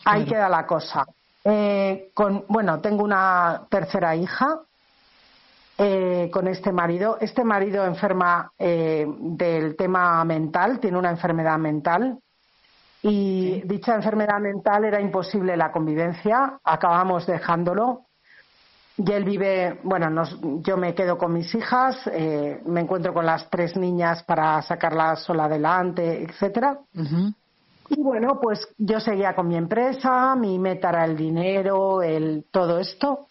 Ahí queda la cosa. Tengo una tercera hija con este marido. Este marido enferma del tema mental, tiene una enfermedad mental. Y dicha enfermedad mental era imposible la convivencia, acabamos dejándolo. Y él vive, yo me quedo con mis hijas, me encuentro con las 3 niñas para sacarlas sola adelante, etcétera. Uh-huh. Y bueno, pues yo seguía con mi empresa, mi meta era el dinero, todo esto.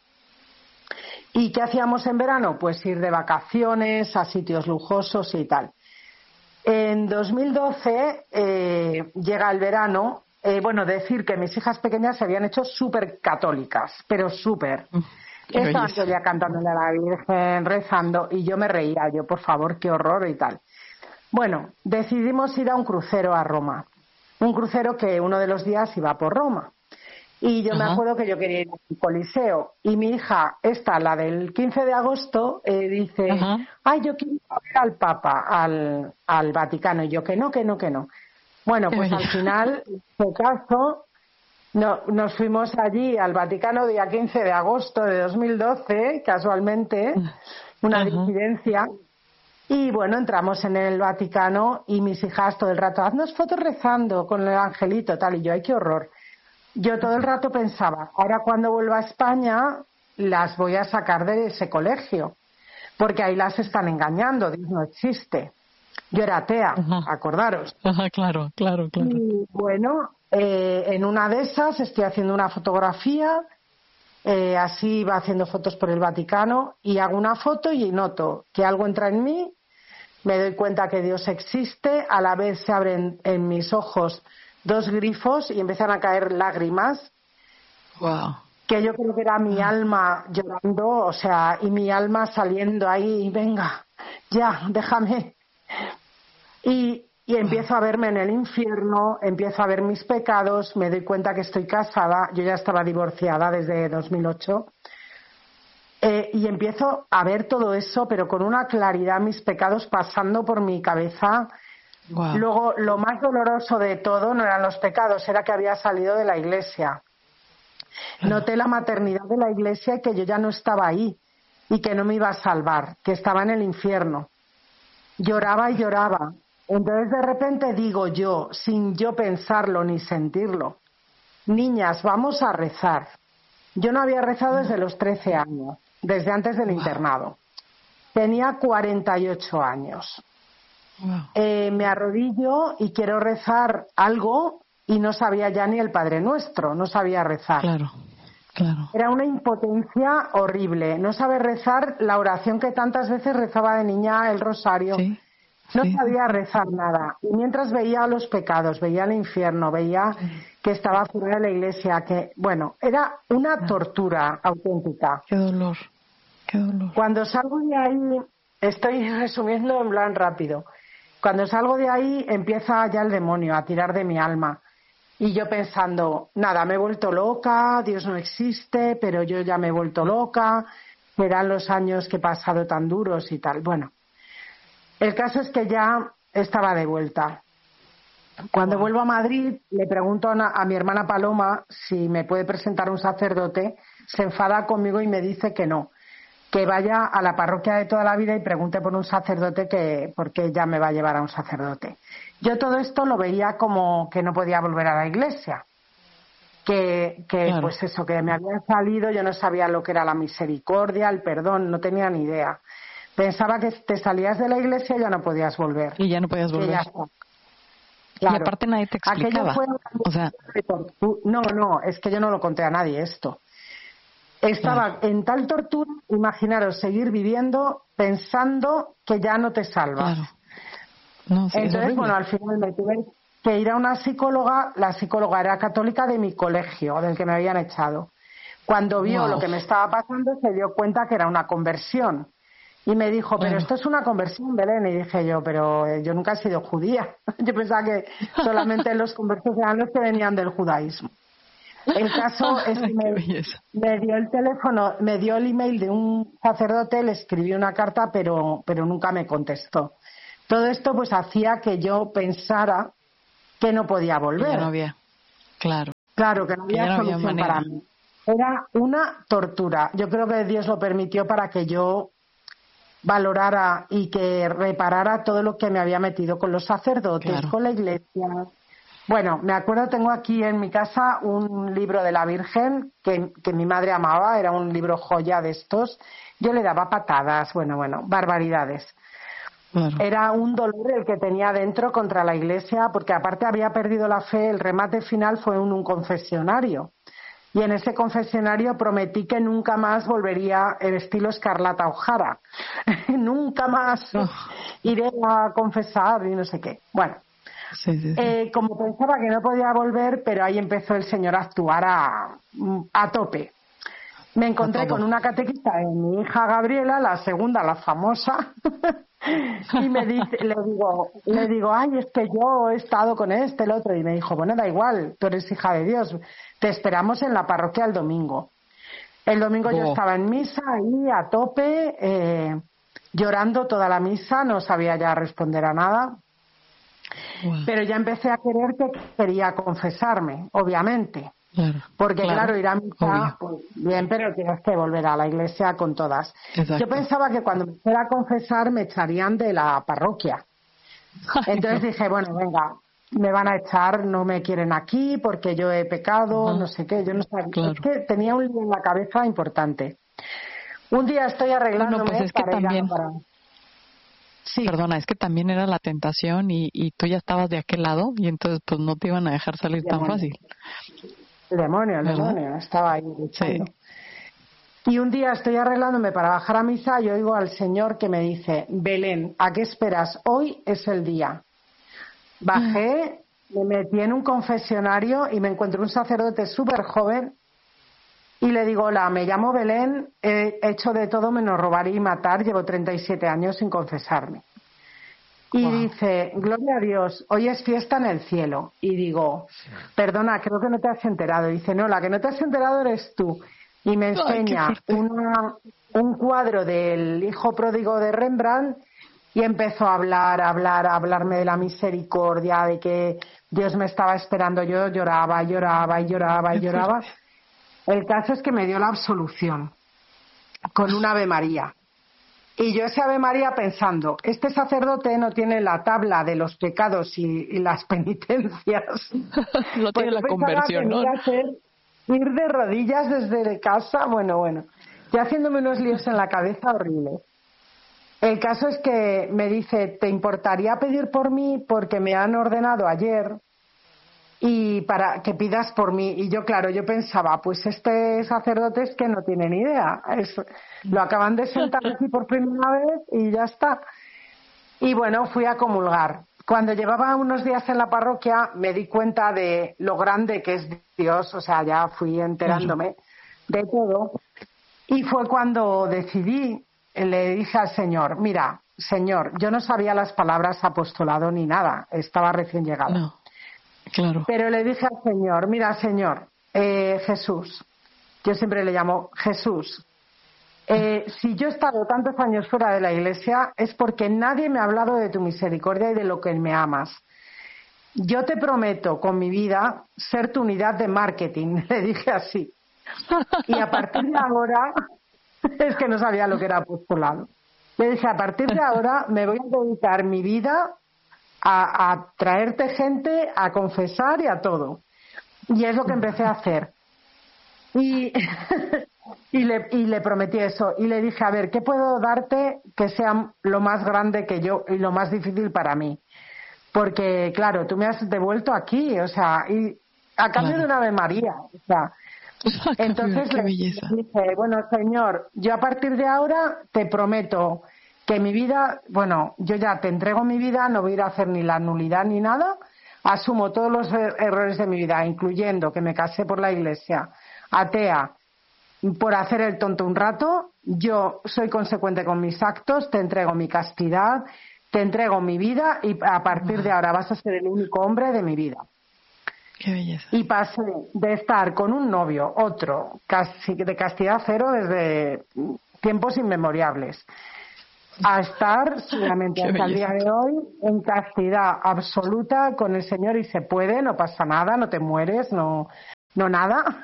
¿Y qué hacíamos en verano? Pues ir de vacaciones a sitios lujosos y tal. En 2012 llega el verano. Decir que mis hijas pequeñas se habían hecho súper católicas, pero súper. Estaban todo el día cantándole a la Virgen, rezando, y yo me reía, por favor, qué horror y tal. Bueno, decidimos ir a un crucero a Roma. Un crucero que uno de los días iba por Roma. Y yo me acuerdo que yo quería ir al Coliseo. Y mi hija, la del 15 de agosto, dice, yo quiero ir a ver al Papa, al Vaticano. Y yo, que no. Bueno, pues al final, en este caso, nos fuimos allí al Vaticano día 15 de agosto de 2012, casualmente, una coincidencia. Y bueno, entramos en el Vaticano y mis hijas todo el rato, haznos fotos rezando con el angelito, tal. Y yo, ay, qué horror. Yo todo el rato pensaba, ahora cuando vuelva a España las voy a sacar de ese colegio, porque ahí las están engañando, Dios no existe. Yo era atea, acordaros. Claro. Y bueno, en una de esas estoy haciendo una fotografía, así va haciendo fotos por el Vaticano, y hago una foto y noto que algo entra en mí, me doy cuenta que Dios existe, a la vez se abren en mis ojos 2 grifos y empiezan a caer lágrimas. Wow. Que yo creo que era mi alma llorando, y mi alma saliendo ahí, venga, ya, déjame. Y empiezo a verme en el infierno, empiezo a ver mis pecados, me doy cuenta que estoy casada, yo ya estaba divorciada desde 2008, y empiezo a ver todo eso, pero con una claridad, mis pecados pasando por mi cabeza. Wow. Luego, lo más doloroso de todo no eran los pecados, era que había salido de la iglesia. Noté la maternidad de la iglesia y que yo ya no estaba ahí y que no me iba a salvar, que estaba en el infierno. Lloraba y lloraba. Entonces de repente digo yo, sin yo pensarlo ni sentirlo, niñas, vamos a rezar. Yo no había rezado desde los 13 años, desde antes del internado. Tenía 48 años. Me arrodillo y quiero rezar algo y no sabía ya ni el Padre Nuestro, no sabía rezar. Claro. Era una impotencia horrible, no saber rezar la oración que tantas veces rezaba de niña, el rosario. Sí. No sabía rezar nada. Y mientras veía los pecados, veía el infierno, veía que estaba fuera de la iglesia, que, era una tortura auténtica. Qué dolor. Cuando salgo de ahí, estoy resumiendo en plan rápido. Cuando salgo de ahí empieza ya el demonio a tirar de mi alma. Y yo pensando, nada, me he vuelto loca, Dios no existe, pero yo ya me he vuelto loca, serán los años que he pasado tan duros y tal. Bueno, el caso es que ya estaba de vuelta. Cuando vuelvo a Madrid, le pregunto a mi hermana Paloma si me puede presentar un sacerdote, se enfada conmigo y me dice que no, que vaya a la parroquia de toda la vida y pregunte por un sacerdote, porque ella me va a llevar a un sacerdote. Yo todo esto lo veía como que no podía volver a la iglesia, que claro. Pues eso, que me habían salido, yo no sabía lo que era la misericordia, el perdón, no tenía ni idea. Pensaba que te salías de la iglesia y ya no podías volver. Y ya no podías volver. Claro. Y aparte nadie te explicaba. No, es que yo no lo conté a nadie esto. Estaba en tal tortura, imaginaros, seguir viviendo pensando que ya no te salvas. Claro. No, sí, entonces, al final me tuve que ir a una psicóloga. La psicóloga era católica de mi colegio, del que me habían echado. Cuando vio lo que me estaba pasando, se dio cuenta que era una conversión. Y me dijo, pero esto es una conversión, Belén. Y dije yo, pero yo nunca he sido judía. Yo pensaba que solamente los conversos eran los que venían del judaísmo. El caso es que me dio el teléfono, me dio el email de un sacerdote, le escribí una carta, pero nunca me contestó. Todo esto pues hacía que yo pensara que no podía volver. Ya no había, claro. Claro, que no había solución para mí. Era una tortura. Yo creo que Dios lo permitió para que yo valorara y que reparara todo lo que me había metido con los sacerdotes, con la iglesia. Bueno, me acuerdo, tengo aquí en mi casa un libro de la Virgen que mi madre amaba, era un libro joya de estos. Yo le daba patadas, bueno, barbaridades. Claro. Era un dolor el que tenía dentro contra la iglesia, porque aparte había perdido la fe. El remate final fue en un confesionario. Y en ese confesionario prometí que nunca más volvería el estilo Escarlata O'Hara. Nunca más iré a confesar y no sé qué. Bueno, sí. Como pensaba que no podía volver, pero ahí empezó el Señor a actuar a tope. Me encontré con una catequista de mi hija Gabriela, la segunda, la famosa, y le digo, ay, es que yo he estado con el otro, y me dijo, bueno, da igual, tú eres hija de Dios, te esperamos en la parroquia el domingo. El domingo yo estaba en misa ahí a tope, llorando toda la misa, no sabía ya responder a nada, pero ya empecé a querer que quería confesarme, obviamente. Claro, porque claro, ir a misa, pues bien, pero tienes que volver a la iglesia con todas. Exacto. Yo pensaba que cuando me fuera a confesar me echarían de la parroquia. Entonces dije, bueno, venga, me van a echar, no me quieren aquí porque yo he pecado, no sé qué, yo no sabía. Claro. Es que tenía un lío en la cabeza importante. Un día estoy arreglándome pues es para que también... Sí. Perdona, es que también era la tentación y tú ya estabas de aquel lado y entonces pues no te iban a dejar salir tan fácil. El demonio, estaba ahí luchando. Sí. Y un día estoy arreglándome para bajar a misa y oigo al Señor que me dice, Belén, ¿a qué esperas? Hoy es el día. Bajé, me metí en un confesionario y me encuentro un sacerdote súper joven y le digo, hola, me llamo Belén, he hecho de todo menos robar y matar, llevo 37 años sin confesarme. Y dice, gloria a Dios, hoy es fiesta en el cielo. Y digo, perdona, creo que no te has enterado. Y dice, no, la que no te has enterado eres tú. Y me enseña un cuadro del hijo pródigo de Rembrandt y empezó a hablarme de la misericordia, de que Dios me estaba esperando. Yo lloraba. El caso es que me dio la absolución con un Ave María. Y yo ese Ave María pensando, este sacerdote no tiene la tabla de los pecados y las penitencias. No tiene la conversión, ¿no? Ir de rodillas desde casa, bueno. Ya haciéndome unos líos en la cabeza horribles. El caso es que me dice, ¿te importaría pedir por mí? Porque me han ordenado ayer y para que pidas por mí. Y yo, claro, yo pensaba, pues este sacerdote es que no tiene ni idea. Lo acaban de sentar aquí por primera vez y ya está. Y bueno, fui a comulgar. Cuando llevaba unos días en la parroquia me di cuenta de lo grande que es Dios, o sea, ya fui enterándome de todo. Y fue cuando decidí, le dije al Señor, mira, Señor, yo no sabía las palabras apostolado ni nada, estaba recién llegado. No. Claro. Pero le dije al Señor, mira Señor, Jesús, yo siempre le llamo Jesús, si yo he estado tantos años fuera de la iglesia es porque nadie me ha hablado de tu misericordia y de lo que me amas. Yo te prometo con mi vida ser tu unidad de marketing, le dije así. Y a partir de ahora, es que no sabía lo que era apostolado. Le dije, a partir de ahora me voy a dedicar mi vida a traerte gente, a confesar y a todo. Y es lo que empecé a hacer. Y le prometí eso. Y le dije, a ver, ¿qué puedo darte que sea lo más grande que yo y lo más difícil para mí? Porque, claro, tú me has devuelto aquí, o sea, y a cambio de una Ave María, o sea. Entonces le dije, bueno, Señor, yo a partir de ahora te prometo que mi vida, bueno, yo ya te entrego mi vida, no voy a ir a hacer ni la nulidad ni nada, asumo todos los errores de mi vida, incluyendo que me casé por la iglesia, atea, por hacer el tonto un rato, yo soy consecuente con mis actos, te entrego mi castidad, te entrego mi vida y a partir de ahora vas a ser el único hombre de mi vida. Qué belleza. Y pasé de estar con un novio, otro, casi de castidad cero desde tiempos inmemoriales, a estar solamente hasta el día de hoy en castidad absoluta con el Señor y se puede, no pasa nada, no te mueres, no no nada.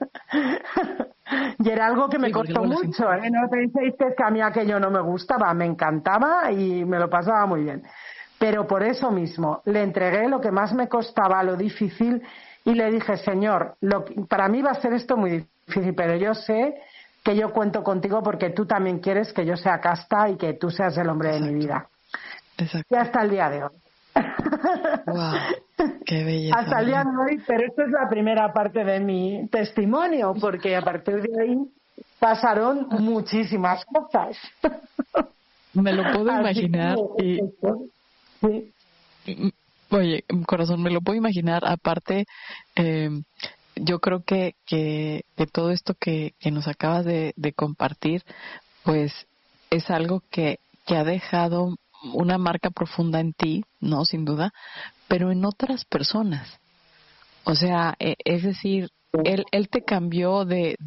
Y era algo que me costó mucho, ¿eh? No penséis que a mí aquello no me gustaba, me encantaba y me lo pasaba muy bien. Pero por eso mismo le entregué lo que más me costaba, lo difícil, y le dije, Señor, para mí va a ser esto muy difícil, pero yo sé que yo cuento contigo porque tú también quieres que yo sea casta y que tú seas el hombre de mi vida. Exacto. Y hasta el día de hoy. Wow, qué belleza. Hasta el día de hoy, pero esta es la primera parte de mi testimonio, porque a partir de ahí pasaron muchísimas cosas. Me lo puedo imaginar y... Sí. Oye, corazón, me lo puedo imaginar. Aparte, yo creo que todo esto que nos acabas de compartir, pues es algo que ha dejado una marca profunda en ti, ¿no? Sin duda, pero en otras personas. O sea, es decir, él te cambió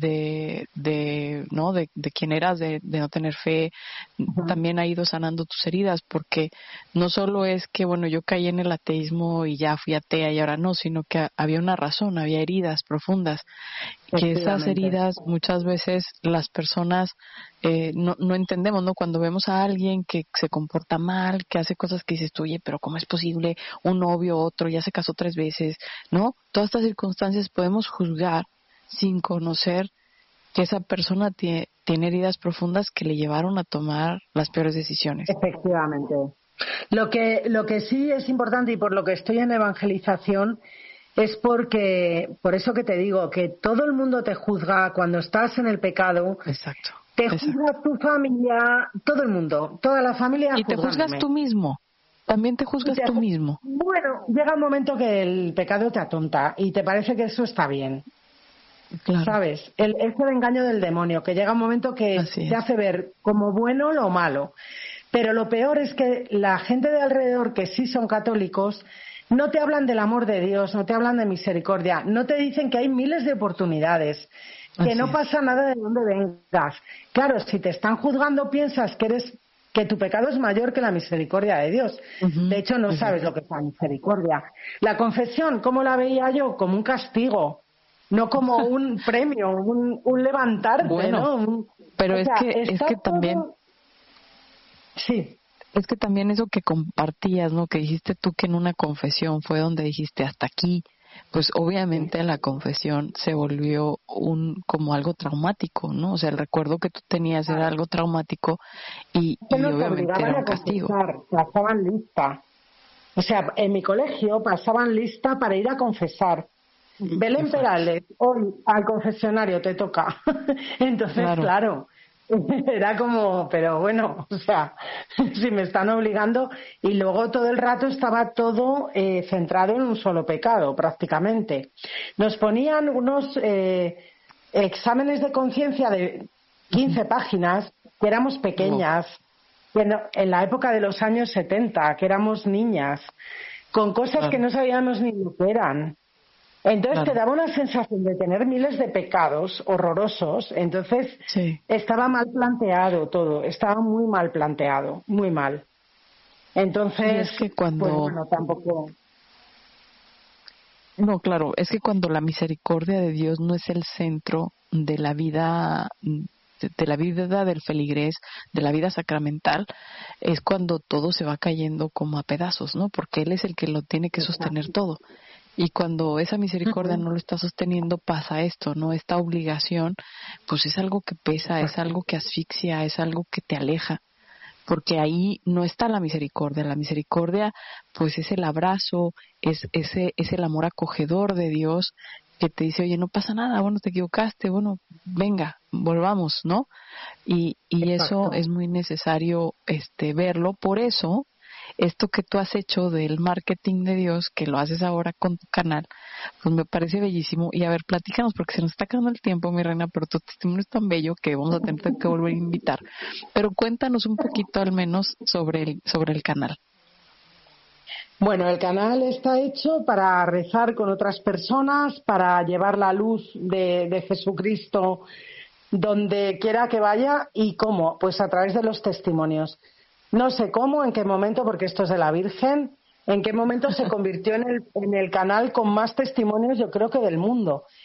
¿no? De quién eras, de no tener fe. Uh-huh. También ha ido sanando tus heridas, porque no solo es que, bueno, yo caí en el ateísmo y ya fui atea y ahora no, sino que había una razón, había heridas profundas. Que esas heridas muchas veces las personas no entendemos, ¿no? Cuando vemos a alguien que se comporta mal, que hace cosas que dices tú, oye, pero ¿cómo es posible? Un novio, otro, ya se casó 3 veces, ¿no? Todas estas circunstancias podemos juzgar sin conocer que esa persona tiene heridas profundas que le llevaron a tomar las peores decisiones. Efectivamente. Lo que sí es importante, y por lo que estoy en evangelización, es porque, por eso que te digo, que todo el mundo te juzga cuando estás en el pecado. Exacto. Te juzga tu familia, todo el mundo, toda la familia. Y te juzgas tú mismo. También te juzgas tú mismo. Bueno, llega un momento que el pecado te atonta y te parece que eso está bien. Claro. ¿Sabes? Es el engaño del demonio, que llega un momento que te hace ver como bueno lo malo. Pero lo peor es que la gente de alrededor, que sí son católicos, no te hablan del amor de Dios, no te hablan de misericordia, no te dicen que hay miles de oportunidades, que no pasa nada de donde vengas. Claro, si te están juzgando piensas que tu pecado es mayor que la misericordia de Dios. Uh-huh. De hecho, no sabes lo que es la misericordia. La confesión, ¿cómo la veía yo? Como un castigo, no como un premio, un levantarte, bueno, ¿no? Pero es que también... Sí. Es que también eso que compartías, ¿no? Que dijiste tú que en una confesión fue donde dijiste hasta aquí, pues obviamente la confesión se volvió como algo traumático, ¿no? O sea, el recuerdo que tú tenías era algo traumático y obviamente era un castigo. Pasaban lista. O sea, en mi colegio pasaban lista para ir a confesar. Belén Perales, hoy al confesionario te toca. Entonces, claro, era como, pero bueno, o sea, si me están obligando, y luego todo el rato estaba todo centrado en un solo pecado, prácticamente. Nos ponían unos exámenes de conciencia de 15 páginas, que éramos pequeñas, en la época de los años 70, que éramos niñas, con cosas que no sabíamos ni lo que eran. Entonces te daba una sensación de tener miles de pecados horrorosos. Entonces estaba mal planteado todo, estaba muy mal planteado, muy mal. Entonces, es que cuando... pues bueno, tampoco... No, claro, es que cuando la misericordia de Dios no es el centro de la vida del feligrés, de la vida sacramental, es cuando todo se va cayendo como a pedazos, ¿no? Porque Él es el que lo tiene que sostener todo. Y cuando esa misericordia no lo está sosteniendo, pasa esto, ¿no? Esta obligación, pues es algo que pesa, es algo que asfixia, es algo que te aleja. Porque ahí no está la misericordia. La misericordia, pues es el abrazo, es el amor acogedor de Dios que te dice, oye, no pasa nada, bueno, te equivocaste, bueno, venga, volvamos, ¿no? Y eso es muy necesario verlo. Por eso, esto que tú has hecho del marketing de Dios, que lo haces ahora con tu canal, pues me parece bellísimo. Y a ver, platícanos, porque se nos está acabando el tiempo, mi reina, pero tu testimonio es tan bello que vamos a tener que volver a invitar. Pero cuéntanos un poquito al menos sobre el canal. Bueno, el canal está hecho para rezar con otras personas, para llevar la luz de Jesucristo donde quiera que vaya. ¿Y cómo? Pues a través de los testimonios. No sé cómo, en qué momento, porque esto es de la Virgen, en qué momento se convirtió en el canal con más testimonios, yo creo que del mundo.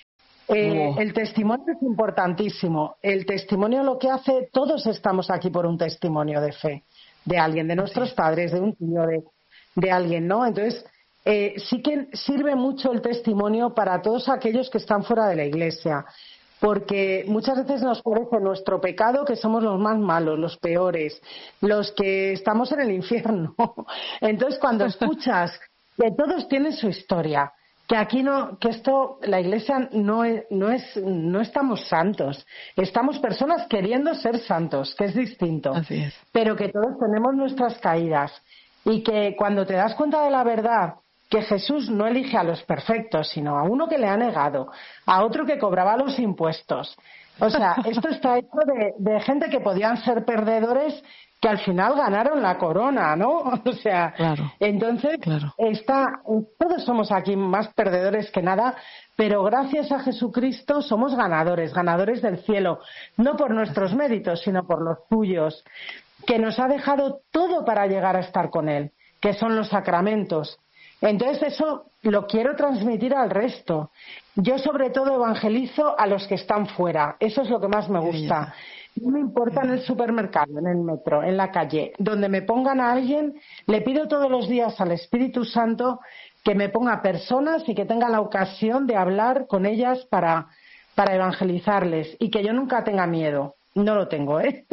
El testimonio es importantísimo. El testimonio lo que hace, todos estamos aquí por un testimonio de fe, de alguien, de nuestros padres, de un tío, de alguien, ¿no? Entonces, sí que sirve mucho el testimonio para todos aquellos que están fuera de la Iglesia, porque muchas veces nos parece nuestro pecado que somos los más malos, los peores, los que estamos en el infierno. Entonces, cuando escuchas que todos tienen su historia, que aquí no, que esto, la Iglesia no estamos santos, estamos personas queriendo ser santos, que es distinto. Así es. Pero que todos tenemos nuestras caídas y que cuando te das cuenta de la verdad, que Jesús no elige a los perfectos, sino a uno que le ha negado, a otro que cobraba los impuestos. O sea, esto está hecho de gente que podían ser perdedores que al final ganaron la corona, ¿no? O sea, claro, entonces todos somos aquí más perdedores que nada, pero gracias a Jesucristo somos ganadores del cielo, no por nuestros méritos, sino por los suyos, que nos ha dejado todo para llegar a estar con Él, que son los sacramentos. Entonces eso lo quiero transmitir al resto. Yo sobre todo evangelizo a los que están fuera, eso es lo que más me gusta. No me importa en el supermercado, en el metro, en la calle, donde me pongan a alguien, le pido todos los días al Espíritu Santo que me ponga personas y que tenga la ocasión de hablar con ellas para evangelizarles y que yo nunca tenga miedo. No lo tengo, ¿eh?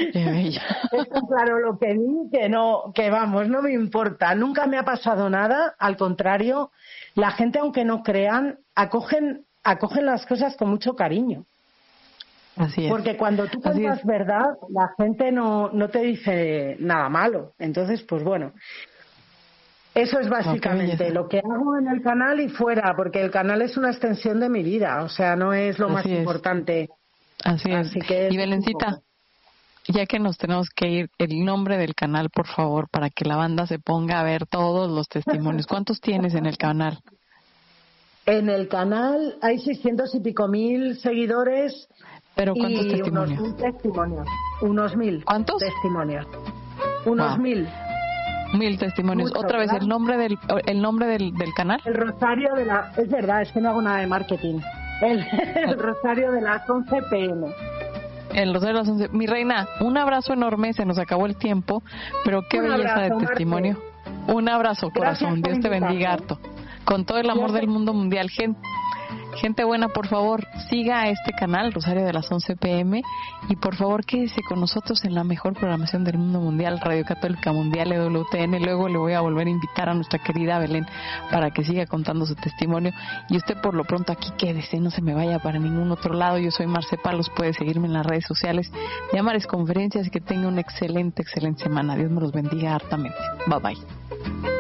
Está claro lo que di, que vamos, no me importa. Nunca me ha pasado nada, al contrario, la gente, aunque no crean, acogen las cosas con mucho cariño. Así es. Porque cuando tú cuentas verdad, la gente no te dice nada malo. Entonces, pues bueno, eso es básicamente lo que hago en el canal y fuera, porque el canal es una extensión de mi vida, o sea, no es lo más importante. Así es. Y Belencita, ya que nos tenemos que ir, el nombre del canal, por favor, para que la banda se ponga a ver todos los testimonios. ¿Cuántos tienes en el canal? En el canal hay 600 y pico mil seguidores. ¿Pero cuántos testimonios? Unos 1000 testimonios. Unos 1000. ¿Cuántos? Testimonios. Unos 1000. 1000 testimonios. Mucho, otra vez, ¿verdad? el nombre del canal. El Rosario de la... Es verdad, es que no hago nada de marketing. El Rosario de las 11 p.m. El Rosario de las 11. Mi reina, un abrazo enorme, se nos acabó el tiempo, pero qué belleza de testimonio. Marte. Un abrazo, corazón. Dios te bendiga harto. Con todo el amor del mundo mundial. Gente buena, por favor, siga a este canal, Rosario de las 11 p.m. y por favor quédese con nosotros en la mejor programación del mundo mundial, Radio Católica Mundial, EWTN. Luego le voy a volver a invitar a nuestra querida Belén para que siga contando su testimonio. Y usted por lo pronto aquí quédese, no se me vaya para ningún otro lado. Yo soy Marce Palos, puede seguirme en las redes sociales, llamar conferencias y que tenga una excelente semana. Dios me los bendiga hartamente. Bye bye.